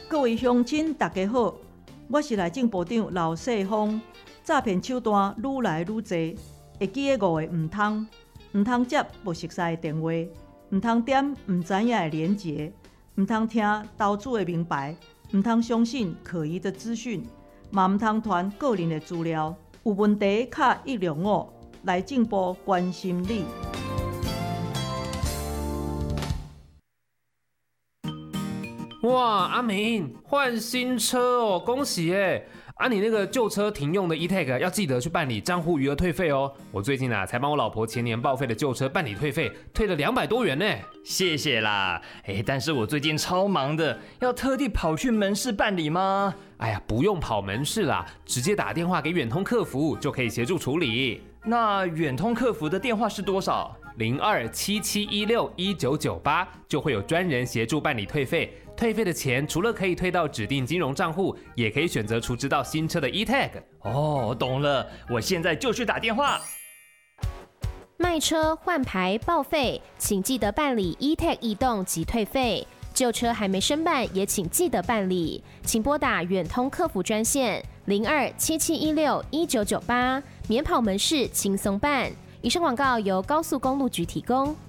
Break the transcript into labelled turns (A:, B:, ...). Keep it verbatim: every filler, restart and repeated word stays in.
A: 各位乡亲，大家好，我是内政部长刘世芳。诈骗手段愈来愈多，会记的五个唔通：唔通接不熟悉的电话，唔通点唔知影的连结，唔通听投资的名牌，唔通相信可疑的资讯，嘛唔通传个人的资料。有问题卡一零五，内政部关心你。
B: 哇，阿明换新车哦，恭喜耶！啊，你那个旧车停用的 e-tag 要记得去办理账户余额退费哦。我最近啊才帮我老婆前年报废的旧车办理退费，退了两百多元呢。
C: 谢谢啦，哎，但是我最近超忙的，要特地跑去门市办理吗？
B: 哎呀，不用跑门市啦，直接打电话给远通客服就可以协助处理。
C: 那远通客服的电话是多少？
B: 零二七七一六一九九八，就会有专人协助办理退费。退费的钱除了可以退到指定金融账户，也可以选择储值到新车的 e-tag。
C: 哦，懂了，我现在就去打电话。
D: 卖车、换牌、报废，请记得办理 e-tag 异动及退费。旧车还没申办，也请记得办理，请拨打远通客服专线零二七七一六一九九八，免跑门市轻松办。以上广告由高速公路局提供。